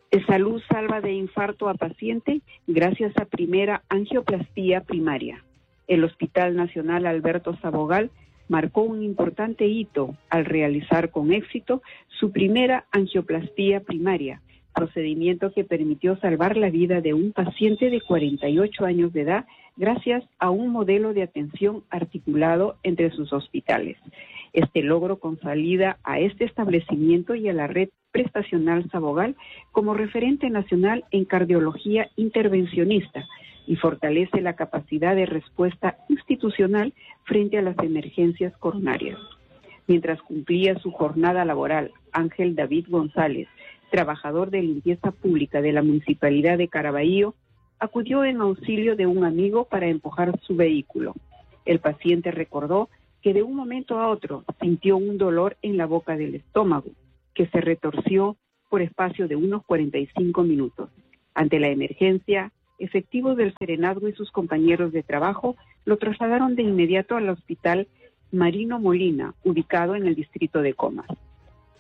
Salud salva de infarto a paciente gracias a primera angioplastía primaria. El Hospital Nacional Alberto Sabogal marcó un importante hito al realizar con éxito su primera angioplastía primaria, procedimiento que permitió salvar la vida de un paciente de 48 años de edad gracias a un modelo de atención articulado entre sus hospitales. Este logro consolida a este establecimiento y a la red prestacional Sabogal como referente nacional en cardiología intervencionista y fortalece la capacidad de respuesta institucional frente a las emergencias coronarias. Mientras cumplía su jornada laboral, Ángel David González, trabajador de limpieza pública de la Municipalidad de Caraballo, acudió en auxilio de un amigo para empujar su vehículo. El paciente recordó que de un momento a otro sintió un dolor en la boca del estómago, que se retorció por espacio de unos 45 minutos. Ante la emergencia, efectivos del Serenazgo y sus compañeros de trabajo lo trasladaron de inmediato al Hospital Marino Molina, ubicado en el distrito de Comas.